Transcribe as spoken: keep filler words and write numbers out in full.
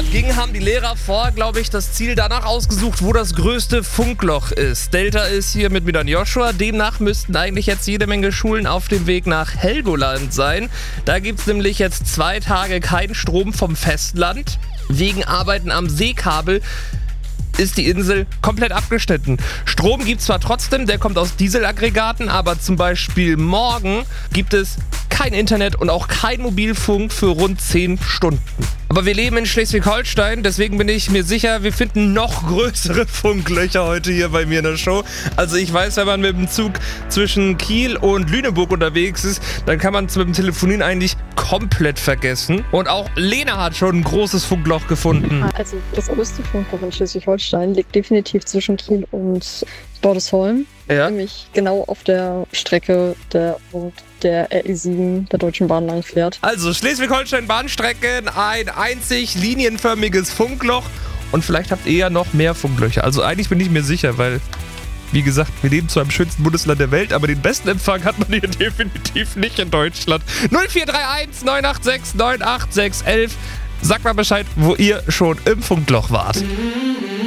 Schulstart ging, haben die Lehrer vor, glaube ich, das Ziel danach ausgesucht, wo das größte Funkloch ist. Delta ist hier mit mir dann Joshua. Demnach müssten eigentlich jetzt jede Menge Schulen auf dem Weg nach Helgoland sein. Da gibt es nämlich jetzt zwei Tage keinen Strom vom Festland. Wegen Arbeiten am Seekabel ist die Insel komplett abgeschnitten. Strom gibt es zwar trotzdem, der kommt aus Dieselaggregaten, aber zum Beispiel morgen gibt es kein Internet und auch kein Mobilfunk für rund zehn Stunden. Aber wir leben in Schleswig-Holstein, deswegen bin ich mir sicher, wir finden noch größere Funklöcher heute hier bei mir in der Show. Also ich weiß, wenn man mit dem Zug zwischen Kiel und Lüneburg unterwegs ist, dann kann man es mit dem Telefonieren eigentlich komplett vergessen. Und auch Lena hat schon ein großes Funkloch gefunden. Also das größte Funkloch in Schleswig-Holstein liegt definitiv zwischen Kiel und Bordesholm. Ja. Nämlich genau auf der Strecke der und der R E sieben der Deutschen Bahn lang fährt. Also Schleswig-Holstein-Bahnstrecken, ein einzig linienförmiges Funkloch. Und vielleicht habt ihr ja noch mehr Funklöcher. Also eigentlich bin ich mir sicher, weil, wie gesagt, wir leben zwar im schönsten Bundesland der Welt, aber den besten Empfang hat man hier definitiv nicht in Deutschland. null vier drei eins neun acht sechs neun acht sechs eins eins. Sagt mal Bescheid, wo ihr schon im Funkloch wart.